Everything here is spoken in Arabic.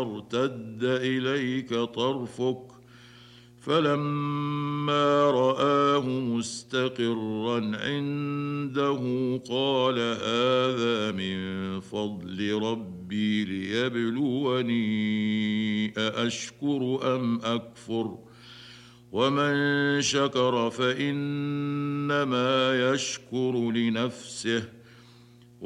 يرتد إليك طرفك فلما رآه مستقرا عنده قال هذا من فضل ربي ليبلوني أأشكر أم أكفر ومن شكر فإنما يشكر لنفسه